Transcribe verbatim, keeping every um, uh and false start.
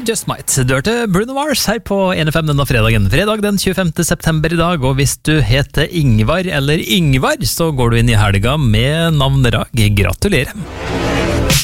Just Might. Du hørte Bruno Mars her på en F M denne fredagen. Fredag den tjuefemte september i dag, og hvis du heter Ingvar eller Ingvar, så går du inn i helga med navnedag. Gratulerer!